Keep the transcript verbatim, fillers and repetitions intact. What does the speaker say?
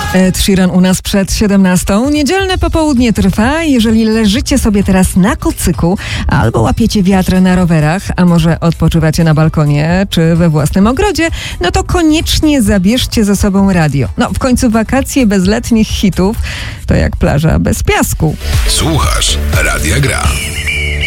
Ed Sheeran u nas przed siedemnastą. Niedzielne popołudnie trwa. Jeżeli leżycie sobie teraz na kocyku albo łapiecie wiatr na rowerach, a może odpoczywacie na balkonie czy we własnym ogrodzie, no to koniecznie zabierzcie ze sobą radio. No w końcu wakacje bez letnich hitów to jak plaża bez piasku. Słuchasz Radia Gra.